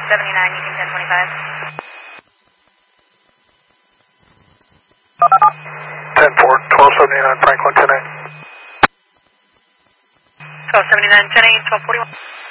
using 1025. 10-4, 1279 Franklin 10-8. 1279, 10-8, 1241.